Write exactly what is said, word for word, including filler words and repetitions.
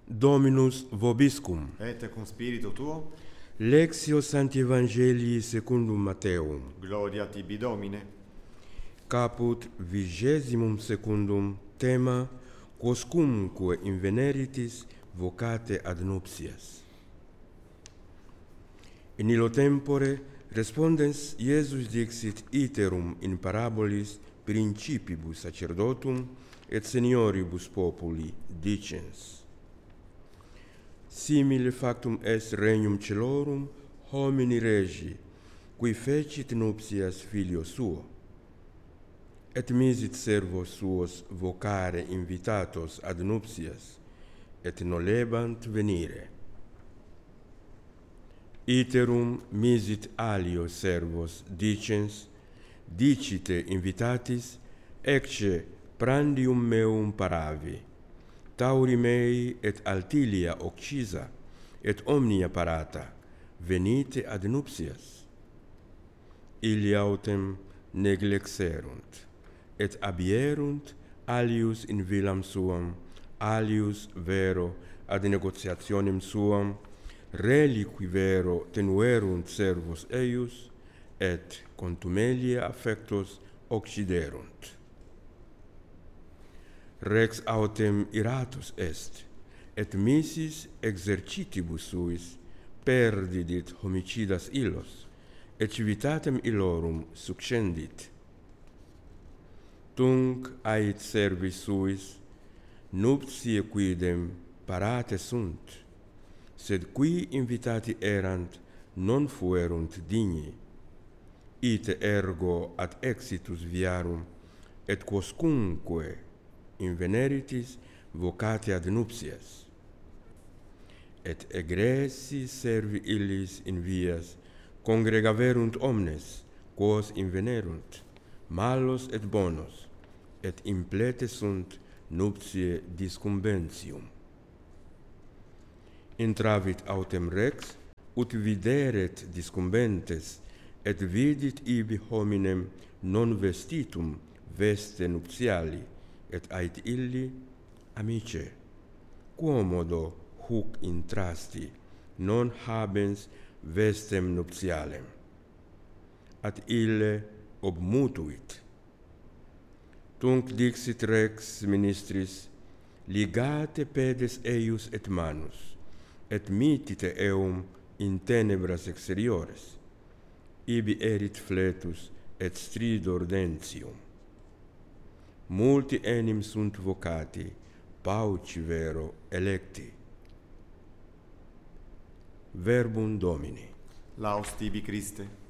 Dominus vobiscum. Et cum spiritu tuo, Lectio Sancti Evangelii secundum Matteum. gloria tibi Domine. Caput vigesimum secundum tema quoscumque inveneritis vocate ad nuptias. In illo tempore respondens Iesus dixit iterum in parabolis principibus sacerdotum et senioribus populi dicens: simile factum est regnum celorum homini regi, qui fecit nuptias filio suo, et misit servos suos vocare invitatos ad nuptias, et nolebant venire. Iterum misit alio servos dicens: dicite invitatis, ecce prandium meum paravi, tauri mei et altilia occisa, et omnia parata, venite ad nuptias. Illi autem neglexerunt, et abierunt alius in villam suam, alius vero ad negotiationem suam, reliqui vero tenuerunt servos eius, et contumelia affectos occiderunt. Rex autem iratus est, et misis exercitibus suis perdidit homicidas illos, et civitatem illorum succendit. Tunc ait servis suis, nuptiae quidem parate sunt, sed qui invitati erant non fuerunt digni. Ite ergo ad exitus viarum, et quoscunque inveneritis vocate ad nuptias. Et egressi servi illis in vias congregaverunt omnes, quos invenerunt, malos et bonos, et implete sunt nuptiae discumbentium. Intravit autem rex, ut videret discumbentes, et vidit ibi hominem non vestitum veste nuptiali, et ait illi: amice, quomodo huc intrasti, non habens vestem nuptialem? Ad ille obmutuit. Tunc dixit rex ministris: ligate pedes eius et manus, et mittite eum in tenebras exteriores. Ibi erit fletus et stridor dentium. Multi enim sunt vocati, pauci vero electi. Verbum Domini. Laus tibi Christe.